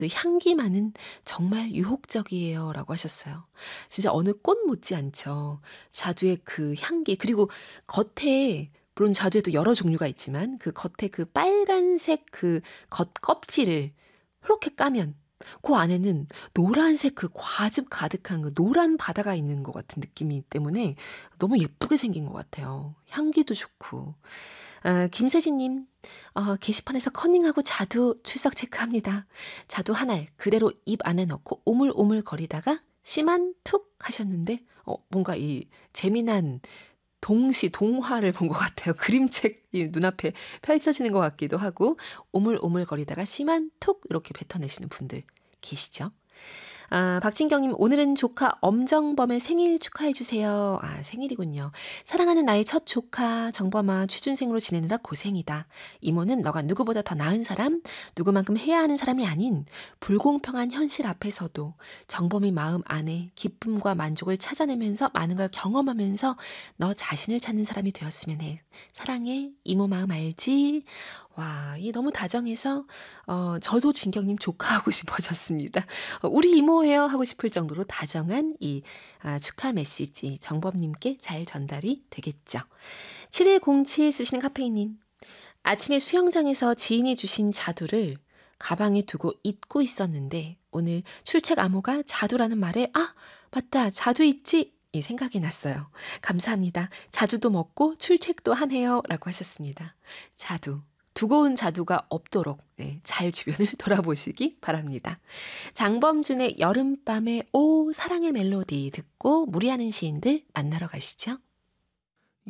그 향기만은 정말 유혹적이에요. 라고 하셨어요. 진짜 어느 꽃 못지않죠. 자두의 그 향기, 그리고 겉에, 물론 자두에도 여러 종류가 있지만 그 겉에 그 빨간색 그 겉 껍질을 그렇게 까면 그 안에는 노란색 그 과즙 가득한 그 노란 바다가 있는 것 같은 느낌이기 때문에 너무 예쁘게 생긴 것 같아요. 향기도 좋고. 김세진님, 게시판에서 커닝하고 자두 출석 체크합니다. 자두 한 알 그대로 입 안에 넣고 오물오물 거리다가 씨만 툭 하셨는데, 뭔가 이 재미난 동화를 본 것 같아요. 그림책이 눈앞에 펼쳐지는 것 같기도 하고, 오물오물 거리다가 씨만 툭 이렇게 뱉어내시는 분들 계시죠? 박진경님, 오늘은 조카 엄정범의 생일 축하해주세요. 생일이군요. 사랑하는 나의 첫 조카, 정범아, 취준생으로 지내느라 고생이다. 이모는 너가 누구보다 더 나은 사람, 누구만큼 해야 하는 사람이 아닌 불공평한 현실 앞에서도 정범이 마음 안에 기쁨과 만족을 찾아내면서 많은 걸 경험하면서 너 자신을 찾는 사람이 되었으면 해. 사랑해, 이모 마음 알지? 와, 이 너무 다정해서, 저도 진경님 조카하고 싶어졌습니다. 우리 이모예요 하고 싶을 정도로 다정한 이 축하 메시지 정범님께 잘 전달이 되겠죠. 7107 쓰시는 카페이님. 아침에 수영장에서 지인이 주신 자두를 가방에 두고 잊고 있었는데 오늘 출첵 암호가 자두라는 말에 맞다 자두 있지? 이 생각이 났어요. 감사합니다. 자두도 먹고 출첵도 하네요 라고 하셨습니다. 자두. 두고 온 자두가 없도록 잘 주변을 돌아보시기 바랍니다. 장범준의 여름밤의 오 사랑의 멜로디 듣고 무리하는 시인들 만나러 가시죠.